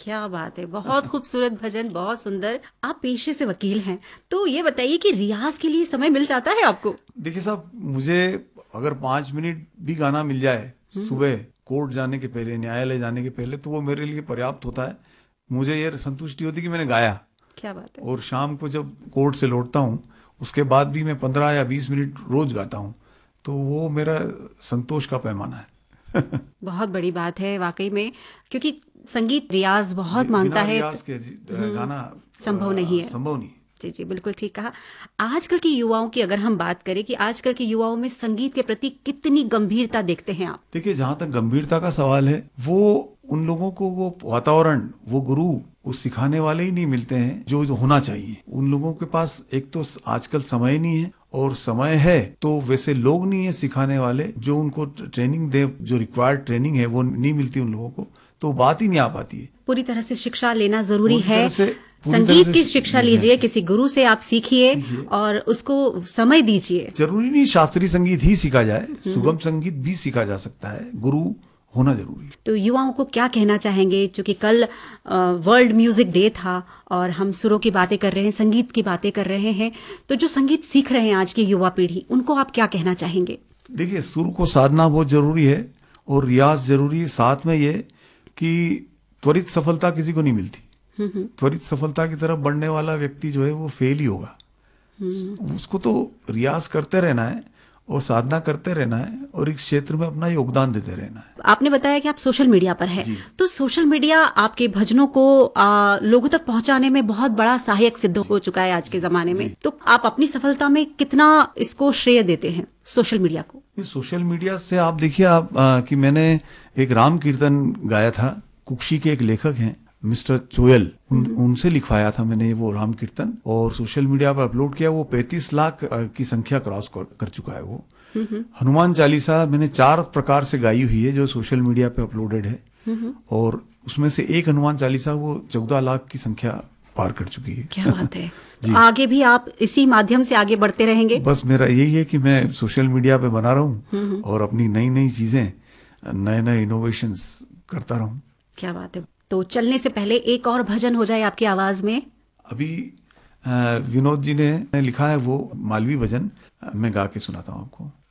क्या बात है, बहुत खूबसूरत भजन, बहुत सुंदर। आप पेशे से वकील हैं, तो ये बताइए कि रियाज के लिए समय मिल जाता है आपको? देखिए साहब, मुझे अगर 5 मिनट भी गाना मिल जाए सुबह कोर्ट जाने के पहले, न्यायालय जाने के पहले, तो वो मेरे लिए पर्याप्त होता है। मुझे ये संतुष्टि होती है कि मैंने गाया। क्या बात है। और शाम को जब कोर्ट से लौटता हूँ, उसके बाद भी मैं 15 या 20 मिनट रोज गाता हूँ, तो वो मेरा संतोष का पैमाना है। बहुत बड़ी बात है वाकई में, क्योंकि संगीत रियाज बहुत मांगता बिना है। रियाज के गाना संभव नहीं है। संभव नहीं। जी जी, बिल्कुल ठीक कहा। आजकल के युवाओं की अगर हम बात करें कि आजकल के युवाओं में संगीत के प्रति कितनी गंभीरता देखते हैं आप? देखिए, जहां तक गंभीरता का सवाल है, वो उन लोगों को वो वातावरण, वो गुरु, वो सिखाने वाले ही नहीं मिलते हैं जो होना चाहिए। उन लोगों के पास एक तो आजकल समय नहीं है, और समय है तो वैसे लोग नहीं है सिखाने वाले जो उनको ट्रेनिंग दे, जो रिक्वायर्ड ट्रेनिंग है वो नहीं मिलती उन लोगों को, तो बात ही नहीं आ पाती है। पूरी तरह से शिक्षा लेना जरूरी पूरी है। तरह से संगीत की शिक्षा लीजिए, किसी गुरु से आप सीखिए और उसको समय दीजिए। जरूरी नहीं शास्त्रीय संगीत ही सीखा जाए, सुगम संगीत भी सीखा जा सकता है, गुरु होना जरूरी है। तो युवाओं को क्या कहना चाहेंगे, क्योंकि कल वर्ल्ड म्यूजिक डे था और हम सुरों की बातें कर रहे हैं, संगीत की बातें कर रहे हैं, तो जो संगीत सीख रहे हैं आज की युवा पीढ़ी, उनको आप क्या कहना चाहेंगे? देखिए, सुर को साधना बहुत जरूरी है और रियाज जरूरी है। साथ में ये कि त्वरित सफलता किसी को नहीं मिलती। त्वरित सफलता की तरफ बढ़ने वाला व्यक्ति जो है वो फेल ही होगा। उसको तो रियाज करते रहना है और साधना करते रहना है और इस क्षेत्र में अपना योगदान देते रहना है। आपने बताया कि आप सोशल मीडिया पर हैं, तो सोशल मीडिया आपके भजनों को लोगों तक पहुंचाने में बहुत बड़ा सहायक सिद्ध हो चुका है आज के जमाने में। तो आप अपनी सफलता में कितना इसको श्रेय देते हैं, सोशल मीडिया को? सोशल मीडिया से आप देखिए कि मैंने एक राम कीर्तन गाया था, कुक्षी के एक लेखक हैं मिस्टर चोयल, उनसे लिखवाया था मैंने वो राम कीर्तन, और सोशल मीडिया पर अपलोड किया। वो 35 लाख की संख्या क्रॉस कर चुका है वो। हनुमान चालीसा मैंने 4 प्रकार से गाई हुई है जो सोशल मीडिया पे अपलोडेड है, और उसमें से एक हनुमान चालीसा वो 14 लाख की संख्या पार कर चुकी है। क्या बात है। तो आगे भी आप इसी माध्यम से आगे बढ़ते रहेंगे? बस मेरा यही है कि मैं सोशल मीडिया पे बना रहूं और अपनी नई नई चीजें, नए नए इनोवेशंस करता रहूं। क्या बात है। तो चलने से पहले एक और भजन हो जाए आपकी आवाज में। अभी विनोद जी ने लिखा है वो मालवी भजन, मैं गा के सुनाता हूँ आपको।